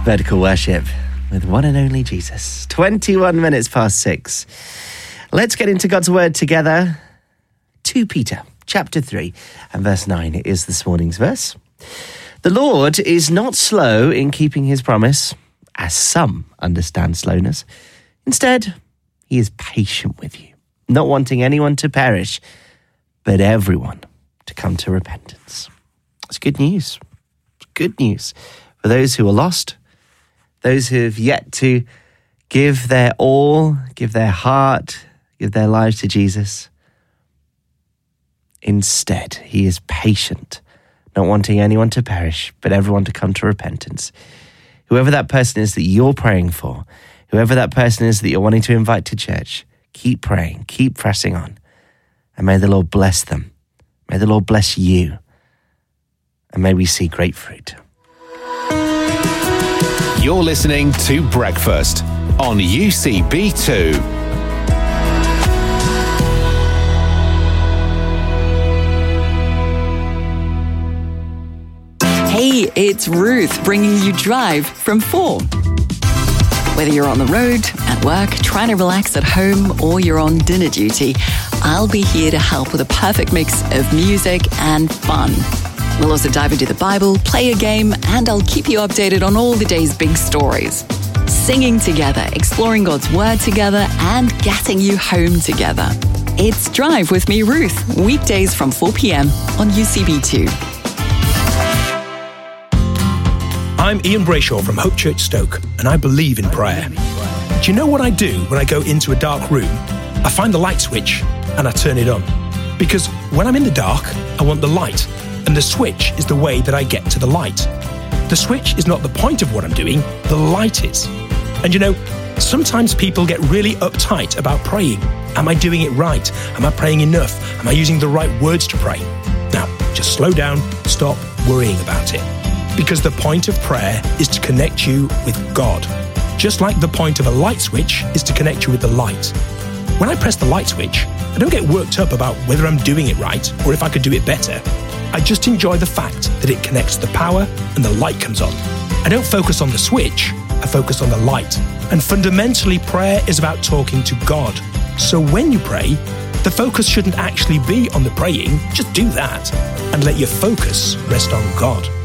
Vertical worship with one and only Jesus. 21 minutes past 6. Let's get into God's word together. 2 Peter chapter 3 and verse 9 is this morning's verse. The Lord is not slow in keeping his promise, as some understand slowness. Instead, he is patient with you, not wanting anyone to perish, but everyone to come to repentance. It's good news. It's good news for those who are lost, those who have yet to give their all, give their heart, give their lives to Jesus. Instead, he is patient, not wanting anyone to perish, but everyone to come to repentance. Whoever that person is that you're praying for, whoever that person is that you're wanting to invite to church, keep praying, keep pressing on, and may the Lord bless them. May the Lord bless you, and may we see great fruit. You're listening to Breakfast on UCB2. Hey, it's Ruth bringing you Drive from 4. Whether you're on the road, at work, trying to relax at home, or you're on dinner duty, I'll be here to help with a perfect mix of music and fun. We'll also dive into the Bible, play a game, and I'll keep you updated on all the day's big stories. Singing together, exploring God's Word together, and getting you home together. It's Drive with me, Ruth, weekdays from 4 p.m. on UCB2. I'm Ian Brayshaw from Hope Church Stoke, and I believe in prayer. Do you know what I do when I go into a dark room? I find the light switch and I turn it on. Because when I'm in the dark, I want the light. And the switch is the way that I get to the light. The switch is not the point of what I'm doing, the light is. And you know, sometimes people get really uptight about praying. Am I doing it right? Am I praying enough? Am I using the right words to pray? Now, just slow down, stop worrying about it. Because the point of prayer is to connect you with God. Just like the point of a light switch is to connect you with the light. When I press the light switch, I don't get worked up about whether I'm doing it right or if I could do it better. I just enjoy the fact that it connects the power and the light comes on. I don't focus on the switch, I focus on the light. And fundamentally, prayer is about talking to God. So when you pray, the focus shouldn't actually be on the praying, just do that and let your focus rest on God.